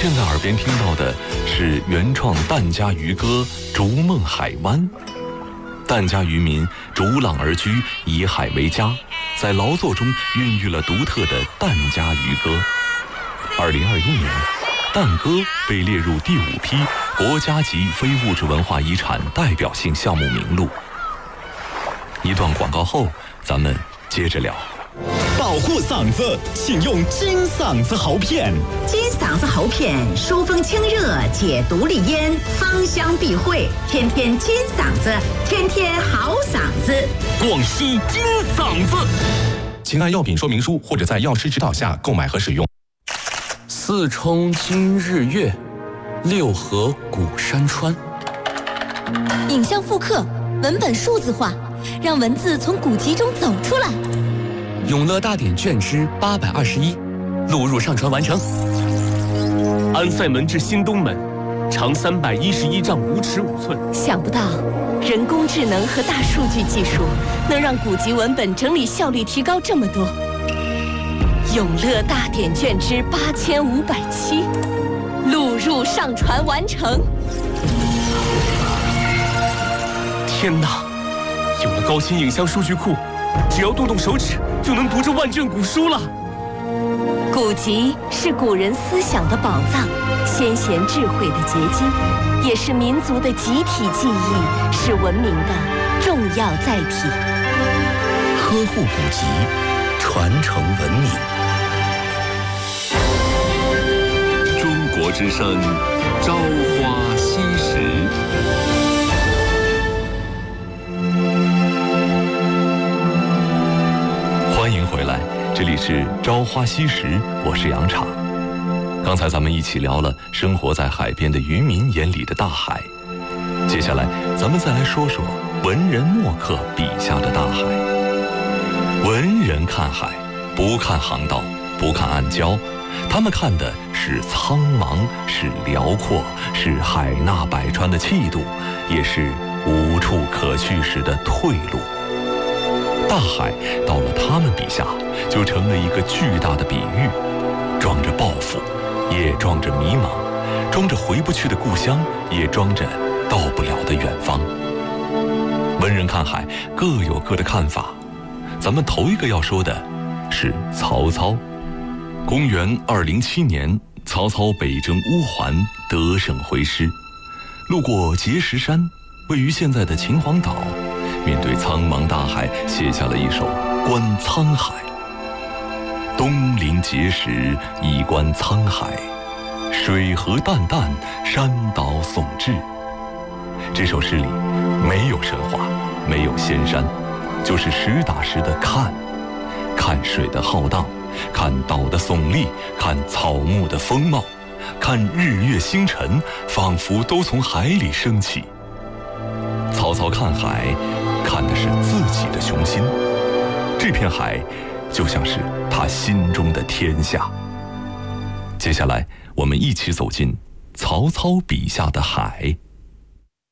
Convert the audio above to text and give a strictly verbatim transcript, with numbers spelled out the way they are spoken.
现在耳边听到的是原创疍家渔歌《逐梦海湾》。疍家渔民逐浪而居，以海为家，在劳作中孕育了独特的疍家渔歌。二零二一年，疍歌被列入第五批国家级非物质文化遗产代表性项目名录。一段广告后，咱们接着聊。 保护嗓子，请用金嗓子喉片。 金嗓子喉片疏风清热，解毒利咽，芳香避秽，天天金嗓子，天天好嗓子。 广西金嗓子。 请按药品说明书或者在药师指导下购买和使用。 四冲今日月，六合古山川。 影像复刻，文本数字化，让文字从古籍中走出来。 永乐大典卷之八百二十一，录入上传完成。安塞门至新东门，长三百一十一丈五尺五寸。 想不到，人工智能和大数据技术能让古籍文本整理效率提高这么多。永乐大典卷之八千五百七，录入上传完成。 天哪！有了高清影像数据库，只要动动手指就能读这万卷古书了。 古籍是古人思想的宝藏，先贤智慧的结晶，也是民族的集体记忆，是文明的重要载体。 呵护古籍，传承文明。 中国之声，朝花夕拾。欢迎回来，这里是朝花夕拾，我是杨昶。刚才咱们一起聊了生活在海边的渔民眼里的大海，接下来咱们再来说说文人墨客笔下的大海。文人看海，不看航道，不看暗礁，他们看的是苍茫，是辽阔，是海纳百川的气度，也是无处可去时的退路。大海到了他们笔下，就成了一个巨大的比喻，装着抱负，也装着迷茫，装着回不去的故乡，也装着到不了的远方。文人看海各有各的看法，咱们头一个要说的是曹操。公元二零七年，曹操北征乌桓，得胜回师，路过碣石山，位于现在的秦皇岛，面对苍茫大海，写下了一首《观沧海》。东临碣石，以观沧海，水何澹澹，山岛竦峙。这首诗里没有神话，没有仙山，就是实打实的看，看水的浩荡，看岛的耸立，看草木的丰茂，看日月星辰，仿佛都从海里升起。曹操看海，看的是自己的雄心，这片海就像是他心中的天下。接下来我们一起走进曹操笔下的海。